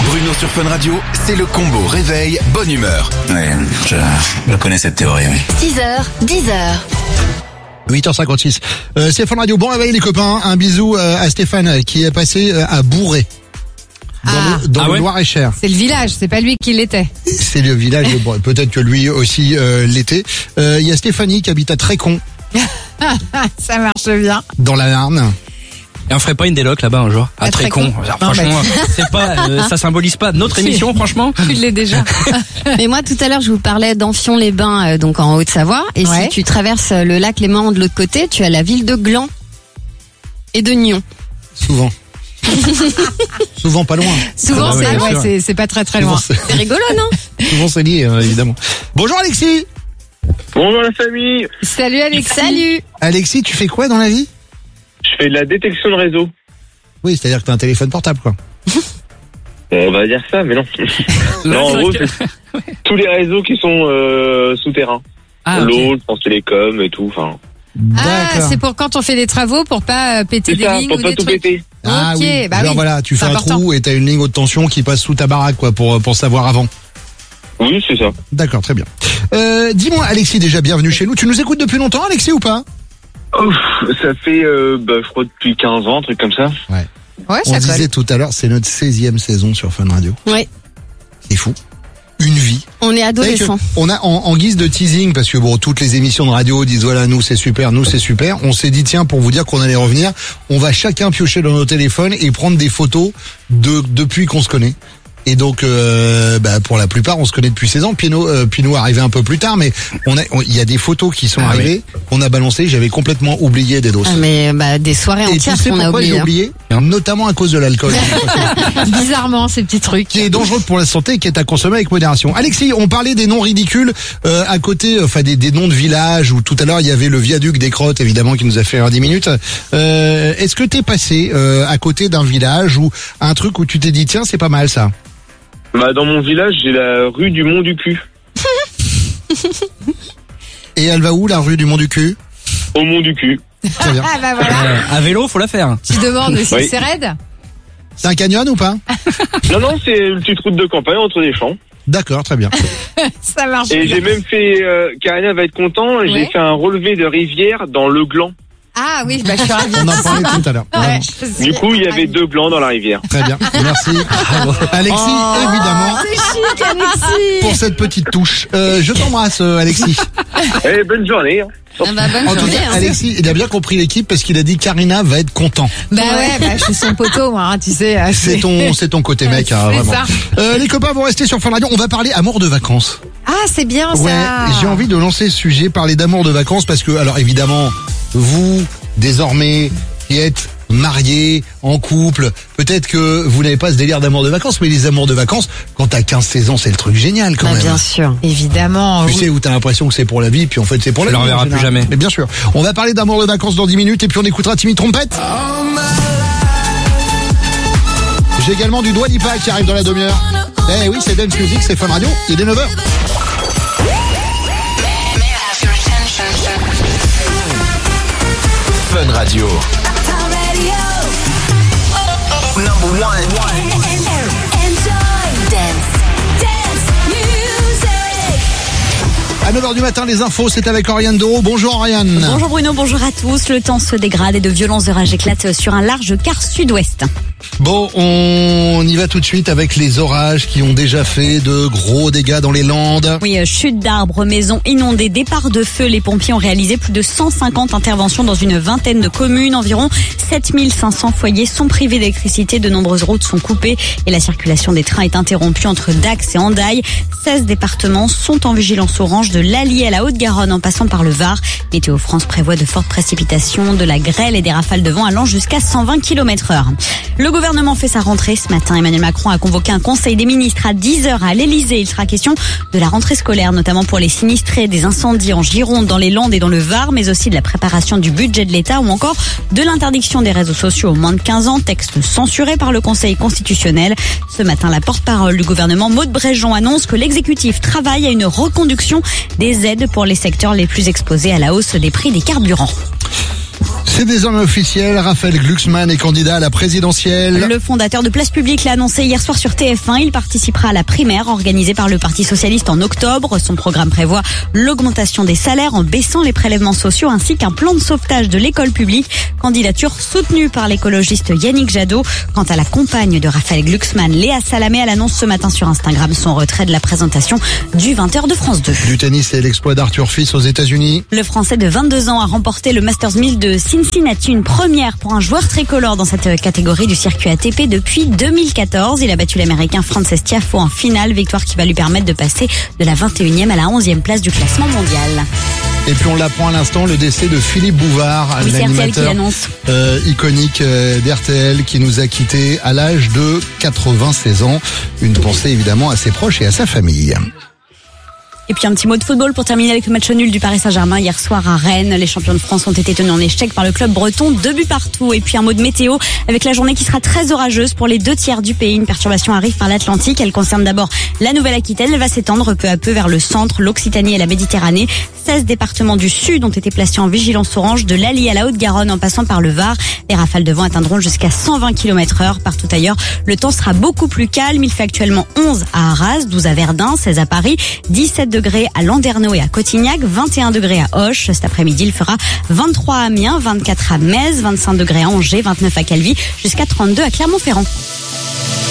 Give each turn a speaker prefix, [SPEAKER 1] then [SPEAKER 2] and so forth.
[SPEAKER 1] Bruno sur Fun Radio, c'est le combo réveil, bonne humeur.
[SPEAKER 2] Ouais, je connais cette théorie, oui.
[SPEAKER 3] 6h, 10h.
[SPEAKER 4] 8h56. C'est Fun Radio. Bon réveil les copains. Un bisou à Stéphane qui est passé à Bourré. Dans le Loir-et-Cher.
[SPEAKER 5] C'est le village, c'est pas lui qui l'était.
[SPEAKER 4] C'est le village de Bourré. Peut-être que lui aussi l'était. Il y a Stéphanie qui habite à Trécon.
[SPEAKER 5] Ça marche bien.
[SPEAKER 4] Dans la Marne.
[SPEAKER 2] Et on ferait pas une déloc là-bas un jour à Trécon. Franchement, c'est pas, ça symbolise pas notre émission, franchement.
[SPEAKER 5] Tu l'es déjà.
[SPEAKER 3] Mais moi, tout à l'heure, je vous parlais d'Amphion-les-Bains, donc en Haute-Savoie. Et si tu traverses le lac Léman de l'autre côté, tu as la ville de Gland et de Nyon.
[SPEAKER 4] Souvent. Souvent pas loin.
[SPEAKER 5] Souvent, c'est pas très loin.
[SPEAKER 3] C'est rigolo, non?
[SPEAKER 4] Souvent c'est lié, évidemment. Bonjour Alexis.
[SPEAKER 6] Bonjour la famille.
[SPEAKER 5] Salut Alexis.
[SPEAKER 3] Salut.
[SPEAKER 4] Alexis, tu fais quoi dans la vie?
[SPEAKER 6] Je fais de la détection de réseau.
[SPEAKER 4] Oui, c'est-à-dire que t'as un téléphone portable, quoi.
[SPEAKER 6] On va dire ça, mais non. Non, en gros, c'est tous les réseaux qui sont souterrains. L'eau, le France Télécom et tout, enfin.
[SPEAKER 5] C'est pour quand on fait des travaux, pour pas péter des lignes
[SPEAKER 6] pour
[SPEAKER 5] ou
[SPEAKER 6] pas
[SPEAKER 5] des
[SPEAKER 6] tout
[SPEAKER 5] trucs.
[SPEAKER 6] péter.
[SPEAKER 4] Ah
[SPEAKER 5] Ok,
[SPEAKER 4] oui.
[SPEAKER 5] bah
[SPEAKER 4] Alors
[SPEAKER 5] oui.
[SPEAKER 4] voilà, tu fais
[SPEAKER 5] C'est
[SPEAKER 4] un
[SPEAKER 5] important.
[SPEAKER 4] trou et t'as une ligne haute tension qui passe sous ta baraque, quoi, pour savoir avant.
[SPEAKER 6] Oui, c'est ça.
[SPEAKER 4] D'accord, très bien. Dis-moi, Alexis, déjà bienvenue chez nous. Tu nous écoutes depuis longtemps, Alexis, ou pas?
[SPEAKER 6] Ouf, ça fait, je crois, depuis 15 ans, un truc comme ça.
[SPEAKER 5] Ouais,
[SPEAKER 4] On
[SPEAKER 5] ça
[SPEAKER 4] disait
[SPEAKER 5] colle.
[SPEAKER 4] tout à l'heure, c'est notre 16e saison sur Fun Radio.
[SPEAKER 3] Ouais.
[SPEAKER 4] C'est fou. Une vie.
[SPEAKER 3] On est adolescents.
[SPEAKER 4] On a en guise de teasing, parce que bon, toutes les émissions de radio disent voilà, nous c'est super. On s'est dit tiens, pour vous dire qu'on allait revenir, on va chacun piocher dans nos téléphones et prendre des photos depuis qu'on se connaît. Et donc, pour la plupart, on se connaît depuis 16 ans. Pinot est arrivé un peu plus tard, mais il y a des photos qui sont arrivées, qu'on a balancées. J'avais complètement oublié des doses.
[SPEAKER 3] Ah, mais des soirées
[SPEAKER 4] Et tu
[SPEAKER 3] entières
[SPEAKER 4] sais
[SPEAKER 3] qu'on a
[SPEAKER 4] pourquoi j'ai
[SPEAKER 3] oubliées.
[SPEAKER 4] oublié? Notamment à cause de l'alcool.
[SPEAKER 5] Bizarrement, ces petits trucs.
[SPEAKER 4] Qui est dangereux pour la santé et qui est à consommer avec modération. Alexis, on parlait des noms ridicules à côté, des noms de villages où tout à l'heure il y avait le viaduc des Crottes évidemment qui nous a fait 10 minutes. Est-ce que t'es passé à côté d'un village ou un truc où tu t'es dit tiens c'est pas mal ça?
[SPEAKER 6] Bah, dans mon village, j'ai la rue du Mont du Cul.
[SPEAKER 4] Et elle va où la rue du Mont du Cul?
[SPEAKER 6] Au Mont du Cul.
[SPEAKER 4] Très bien.
[SPEAKER 5] Ah bah voilà.
[SPEAKER 2] À vélo, faut la faire.
[SPEAKER 5] Tu demandes si
[SPEAKER 6] Oui.
[SPEAKER 5] c'est raide?
[SPEAKER 4] C'est un canyon ou pas?
[SPEAKER 6] Non, c'est une petite route de campagne entre des champs.
[SPEAKER 4] D'accord, très bien.
[SPEAKER 5] Ça marche
[SPEAKER 6] Et
[SPEAKER 5] bien.
[SPEAKER 6] j'ai même fait, Karina va être content, j'ai
[SPEAKER 5] Ouais.
[SPEAKER 6] fait un relevé de rivière dans le gland.
[SPEAKER 5] Ah oui, je suis ravie.
[SPEAKER 4] On en parlait tout à l'heure.
[SPEAKER 5] Ouais,
[SPEAKER 6] Du coup, il y avait 2 glands dans la rivière.
[SPEAKER 4] Très bien, merci. Alexis, évidemment,
[SPEAKER 5] C'est chic, Alexis.
[SPEAKER 4] pour cette petite touche. Je t'embrasse, Alexis.
[SPEAKER 6] Eh, bonne journée. Hein.
[SPEAKER 3] Bonne
[SPEAKER 4] En tout
[SPEAKER 3] journée.
[SPEAKER 4] cas, Alexis, il a bien compris l'équipe parce qu'il a dit Karina va être content.
[SPEAKER 5] Je suis son poteau, moi, hein, tu sais.
[SPEAKER 4] C'est ton côté mec, hein,
[SPEAKER 5] C'est
[SPEAKER 4] vraiment.
[SPEAKER 5] ça.
[SPEAKER 4] Les copains vont rester sur Fun Radio. On va parler amour de vacances.
[SPEAKER 5] Ah, c'est bien ça.
[SPEAKER 4] Ouais, j'ai envie de lancer ce sujet, parler d'amour de vacances parce que, alors évidemment, vous, désormais, qui êtes mariés, en couple, peut-être que vous n'avez pas ce délire d'amour de vacances, mais les amours de vacances, quand t'as 15-16 ans, c'est le truc génial quand même.
[SPEAKER 3] Bien sûr.
[SPEAKER 5] Évidemment.
[SPEAKER 4] Tu
[SPEAKER 5] oui.
[SPEAKER 4] sais où t'as l'impression que c'est pour la vie, puis en fait c'est pour la
[SPEAKER 2] Tu
[SPEAKER 4] vie.
[SPEAKER 2] le reverras
[SPEAKER 4] en général.
[SPEAKER 2] plus jamais.
[SPEAKER 4] Mais bien sûr. On va parler d'amour de vacances dans 10 minutes et puis on écoutera Timmy Trompette. J'ai également du Dua Lipa qui arrive dans la demi-heure. Eh oui, c'est Dance Music, c'est Fun Radio. Il est 9h.
[SPEAKER 1] Fun Radio. À 9h du matin, les infos, c'est avec Oriane Doro. Bonjour Oriane.
[SPEAKER 7] Bonjour Bruno, bonjour à tous. Le temps se dégrade et de violents orages éclatent sur un large quart sud-ouest.
[SPEAKER 4] Bon, on y va tout de suite avec les orages qui ont déjà fait de gros dégâts dans les Landes.
[SPEAKER 7] Oui, chute d'arbres, maisons inondées, départ de feu. Les pompiers ont réalisé plus de 150 interventions dans une vingtaine de communes. Environ 7500 foyers sont privés d'électricité. De nombreuses routes sont coupées et la circulation des trains est interrompue entre Dax et Hendaye. 16 départements sont en vigilance orange de l'Allier à la Haute-Garonne en passant par le Var. Météo France prévoit de fortes précipitations, de la grêle et des rafales de vent allant jusqu'à 120 km/h. Le gouvernement fait sa rentrée ce matin. Emmanuel Macron a convoqué un conseil des ministres à 10h à l'Elysée. Il sera question de la rentrée scolaire, notamment pour les sinistrés des incendies en Gironde, dans les Landes et dans le Var, mais aussi de la préparation du budget de l'État ou encore de l'interdiction des réseaux sociaux aux moins de 15 ans, texte censuré par le Conseil constitutionnel. Ce matin, la porte-parole du gouvernement, Maud Bréjon, annonce que l'exécutif travaille à une reconduction des aides pour les secteurs les plus exposés à la hausse des prix des carburants.
[SPEAKER 1] C'est désormais officiel, Raphaël Glucksmann est candidat à la présidentielle.
[SPEAKER 7] Le fondateur de Place Publique l'a annoncé hier soir sur TF1. Il participera à la primaire organisée par le Parti Socialiste en octobre. Son programme prévoit l'augmentation des salaires en baissant les prélèvements sociaux ainsi qu'un plan de sauvetage de l'école publique. Candidature soutenue par l'écologiste Yannick Jadot. Quant à la compagne de Raphaël Glucksmann, Léa Salamé, elle annonce ce matin sur Instagram son retrait de la présentation du 20h de France 2.
[SPEAKER 1] Du tennis et l'exploit d'Arthur Fils aux États-Unis.
[SPEAKER 7] Le Français de 22 ans a remporté le Masters 1000 de Cincinnati, une première pour un joueur tricolore dans cette catégorie du circuit ATP depuis 2014. Il a battu l'Américain Frances Tiafoe en finale, victoire qui va lui permettre de passer de la 21e à la 11e place du classement mondial.
[SPEAKER 1] Et puis on l'apprend à l'instant, le décès de Philippe Bouvard, l'animateur iconique d'RTL qui nous a quittés à l'âge de 96 ans. Une pensée évidemment à ses proches et à sa famille.
[SPEAKER 7] Et puis un petit mot de football pour terminer avec le match nul du Paris Saint-Germain hier soir à Rennes. Les champions de France ont été tenus en échec par le club breton, 2 buts partout. Et puis un mot de météo avec la journée qui sera très orageuse pour les 2 tiers du pays. Une perturbation arrive par l'Atlantique. Elle concerne d'abord la Nouvelle-Aquitaine. Elle va s'étendre peu à peu vers le centre, l'Occitanie et la Méditerranée. 16 départements du sud ont été placés en vigilance orange, de l'Allier à la Haute-Garonne en passant par le Var. Les rafales de vent atteindront jusqu'à 120 km/h. Partout ailleurs, le temps sera beaucoup plus calme. Il fait actuellement 11 à Arras, 12 à Verdun, 16 à Paris, 17 degrés à Landerneau et à Cotignac, 21 degrés à Auch. Cet après-midi, il fera 23 à Amiens, 24 à Metz, 25 degrés à Angers, 29 à Calvi, jusqu'à 32 à Clermont-Ferrand.